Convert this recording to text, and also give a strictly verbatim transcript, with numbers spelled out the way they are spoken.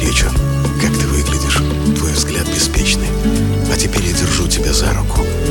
навстречу. Как ты выглядишь, твой взгляд беспечный. А теперь я держу тебя за руку.